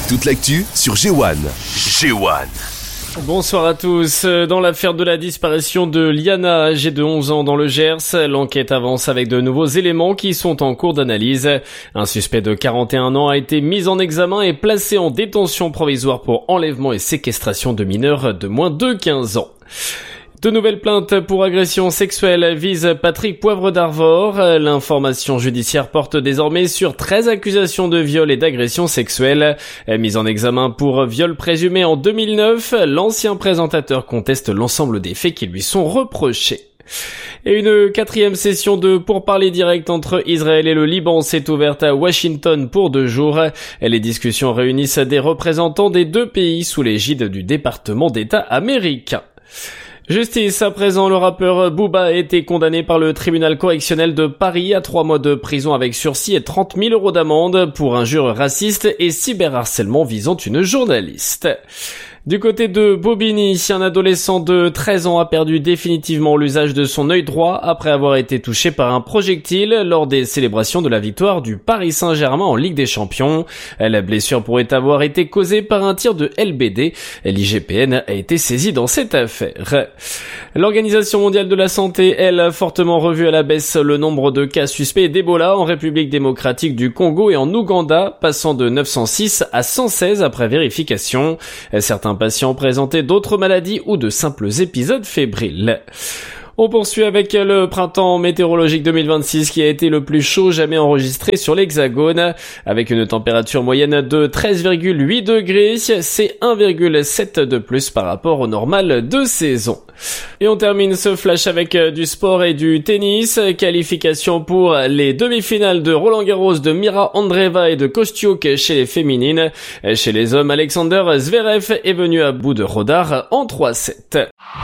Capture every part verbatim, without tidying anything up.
Toute l'actu sur G un. G un. Bonsoir à tous. Dans l'affaire de la disparition de Liana, âgée de onze ans dans le Gers, l'enquête avance avec de nouveaux éléments qui sont en cours d'analyse. Un suspect de quarante et un ans a été mis en examen et placé en détention provisoire pour enlèvement et séquestration de mineurs de moins de quinze ans. De nouvelles plaintes pour agression sexuelle visent Patrick Poivre d'Arvor. L'information judiciaire porte désormais sur treize accusations de viol et d'agression sexuelle. Mis en examen pour viol présumé en deux mille neuf, l'ancien présentateur conteste l'ensemble des faits qui lui sont reprochés. Et une quatrième session de pourparlers directs entre Israël et le Liban s'est ouverte à Washington pour deux jours. Les discussions réunissent des représentants des deux pays sous l'égide du département d'État américain. Justice, à présent, le rappeur Booba a été condamné par le tribunal correctionnel de Paris à trois mois de prison avec sursis et trente mille euros d'amende pour injures racistes et cyberharcèlement visant une journaliste. Du côté de Bobigny, un adolescent de treize ans a perdu définitivement l'usage de son œil droit après avoir été touché par un projectile lors des célébrations de la victoire du Paris Saint-Germain en Ligue des Champions. La blessure pourrait avoir été causée par un tir de L B D. L'I G P N a été saisi dans cette affaire. L'Organisation mondiale de la santé, elle, a fortement revu à la baisse le nombre de cas suspects d'Ebola en République démocratique du Congo et en Ouganda, passant de neuf cent six à cent seize après vérification. Certains patients présentaient d'autres maladies ou de simples épisodes fébriles. On poursuit avec le printemps météorologique deux mille vingt-six qui a été le plus chaud jamais enregistré sur l'Hexagone. Avec une température moyenne de treize virgule huit degrés, c'est un virgule sept de plus par rapport au normal de saison. Et on termine ce flash avec du sport et du tennis. Qualification pour les demi-finales de Roland-Garros de Mira Andreeva et de Kostyuk chez les féminines. Chez les hommes, Alexander Zverev est venu à bout de Rodar en trois sept.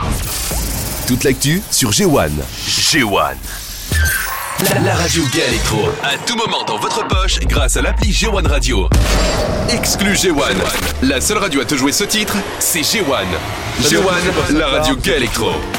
Toute l'actu sur G un. G un. La, la radio Gay Electro. À tout moment dans votre poche grâce à l'appli G un Radio. Exclu G un. La seule radio à te jouer ce titre, c'est G un. G un, la radio Gay Electro.